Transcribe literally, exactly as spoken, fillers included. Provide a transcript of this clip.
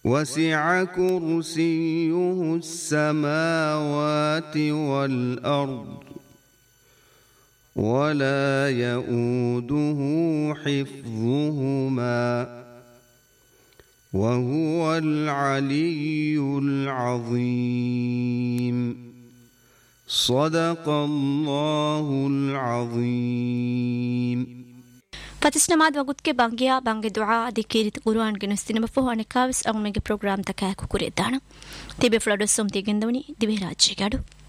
وسع كرسيه السماوات والأرض ولا يؤوده حفظهما وهو العلي العظيم صدق الله العظيم. فتسنماد وقت کے بانگیا بانگ دعا دکیرت قرآن گنستین مفهوم کاوس اون مگه پروگرام تکای کو کری دانا تیبه فلادو سوم تیگندونی دیبه راجی گادو